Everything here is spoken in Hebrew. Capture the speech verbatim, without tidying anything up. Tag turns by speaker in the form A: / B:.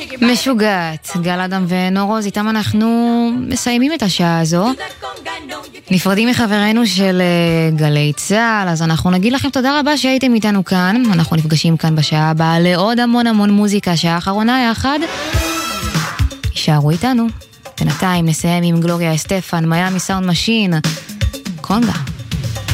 A: משוגעת, גל אדם ונורוז, איתם אנחנו מסיימים את השעה הזו. נפרדים מחברינו של גלי צהל, אז אנחנו נגיד לכם תודה רבה שהייתם איתנו כאן. אנחנו נפגשים כאן בשעה הבאה לעוד המון המון מוזיקה, שעה האחרונה יחד. יישארו איתנו. בינתיים נסיים עם גלוריה אסטפן, מיאמי סאונד משין, קונגה.